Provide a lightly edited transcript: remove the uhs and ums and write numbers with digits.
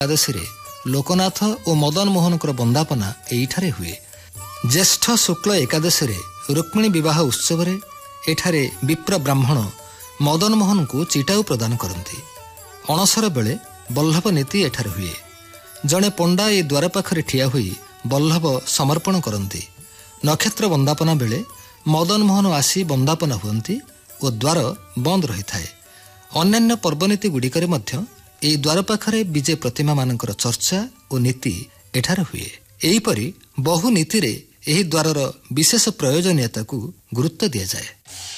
ଏକାଦଶୀରେ ଲୋକନାଥ ଓ ମଦନ ମୋହନଙ୍କର ବନ୍ଦାପନା ଏଇଠାରେ ହୁଏ। ଜ୍ୟେଷ୍ଠ ଶୁକ୍ଳ ଏକାଦଶୀରେ ରୁକ୍ମିଣୀ ବିବାହ ଉତ୍ସବରେ ଏଠାରେ ବିପ୍ର ବ୍ରାହ୍ମଣ ମଦନ ମୋହନଙ୍କୁ ଚିଟାଉ ପ୍ରଦାନ କରନ୍ତି। ଅଣସର ବେଳେ ବଲ୍ଲଭ ନୀତି ଏଠାରେ ହୁଏ। ଜଣେ ପଣ୍ଡା ଏ ଦ୍ୱାର ପାଖରେ ଠିଆ ହୋଇ ବଲ୍ଲଭ ସମର୍ପଣ କରନ୍ତି। ନକ୍ଷତ୍ର ବନ୍ଦାପନା ବେଳେ ମଦନ ମୋହନ ଆସି ବନ୍ଦାପନା ହୁଅନ୍ତି ଓ ଦ୍ୱାର ବନ୍ଦ ରହିଥାଏ। ଅନ୍ୟାନ୍ୟ ପର୍ବନୀତି ଗୁଡ଼ିକରେ ମଧ୍ୟ ଏହି ଦ୍ୱାର ପାଖରେ ବିଜେ ପ୍ରତିମାମାନଙ୍କର ଚର୍ଚ୍ଚା ଓ ନୀତି ଏଠାରେ ହୁଏ। ଏହିପରି ବହୁ ନୀତିରେ ଏହି ଦ୍ୱାରର ବିଶେଷ ପ୍ରୟୋଜନୀୟତାକୁ ଗୁରୁତ୍ୱ ଦିଆଯାଏ।